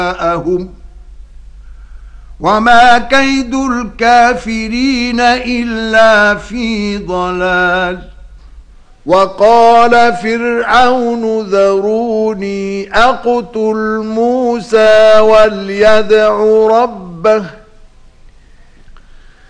وما كيد الكافرين إلا في ضلال. وقال فرعون ذروني أقتل موسى وليدع ربه